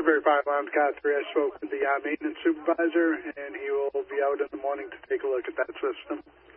Sunbury Fire Alarm, Car 3. I spoke with the maintenance supervisor, and he will be out in the morning to take a look at that system.